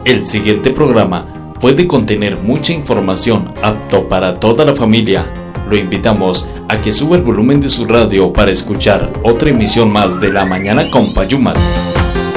El siguiente programa puede contener mucha información apto para toda la familia. Lo invitamos a que suba el volumen de su radio para escuchar otra emisión más de La Mañana con Payumat.